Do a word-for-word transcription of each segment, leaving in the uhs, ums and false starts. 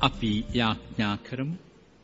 අපි යාඥා කරමු.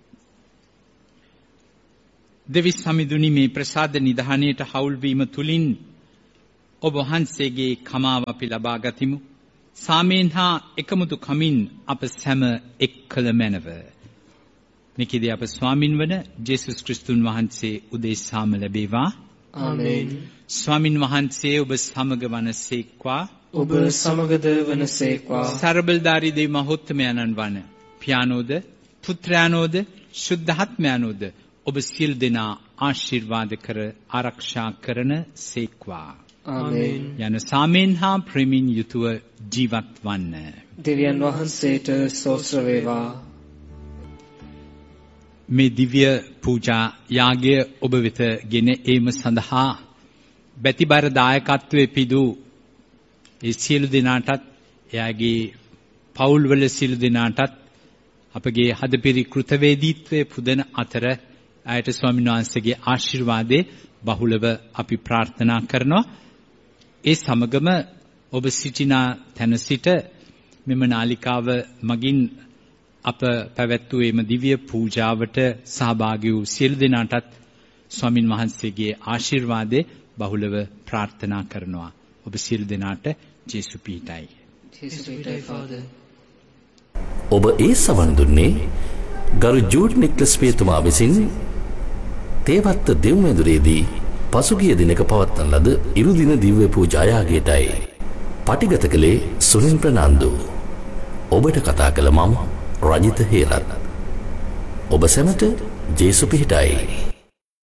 දෙවි සමිඳුනි මේ ප්‍රසාද නිධානයට හවුල් වීම තුලින් ඔබ වහන්සේගේ කමාව අපි ලබා ගතිමු. සාමයෙන් හා එකමුතු කමින් අප සැම එක් කළ මැනව. මේකදී අප ස්වාමින් වන ජේසුස් ක්‍රිස්තුන් වහන්සේ උදෙසාම ලැබේවා. ආමේන්. ස්වාමින් වහන්සේ ඔබ සමග වනසේක්වා. ඔබ සමගද වනසේක්වා. සර්බලධාරී දෙවි මහෝත්තමයන්න් වන පියානෝද පුත්‍රයානෝද ශුද්ධාත්මයානෝද ඔබ සියලු දෙනා ආශිර්වාද කර ආරක්ෂා කරන සේක්වා. ආමේන්. යන සාමයෙන් හා ප්‍රේමයෙන් යුතුව ජීවත් වන්න. දෙවියන් වහන්සේට ස්තෝත්‍ර වේවා. මේ දිව්‍ය පූජා යාගය ඔබ වෙත ගෙන ඒම සඳහා බැතිබර දායකත්වයේ පිදු ඒ සියලු දෙනාටත් එයාගේ පවුල්වල සියලු දෙනාටත් අපගේ හදපිරි කෘතවේදීත්වයේ පුදන අතර ආයත ස්වාමීන් වහන්සේගේ ආශිර්වාදේ බහුලව අපි ප්‍රාර්ථනා කරනවා. ඒ සමගම ඔබ සිටින තැන සිට මෙම නාලිකාව මගින් අප පැවැත්වූ එම දිව්‍ය පූජාවට සහභාගී වූ සියලු දෙනාටත් ස්වාමින් වහන්සේගේ ආශිර්වාදේ බහුලව ප්‍රාර්ථනා කරනවා. ඔබ සියලු දෙනාට ජේසු පීඨයි. ජේසු පීඨයි ෆාදර්. ඔබ ඒ සවන් දුන්නේ ගරු ජූඩ් නික්ලස් පියතුමා විසින් තේවත්ත දෙව්මැදුරේදී පසුගිය දිනක පවත්වන ලද ඉරුදින දිව්‍ය පූජා යාගයටයි. පටිගත කළේ සුනිල් ප්‍රනාන්දු. ඔබට කතා කළ මම රජිත හේරත්. ඔබ සැමට ජේසු පිහිටයි.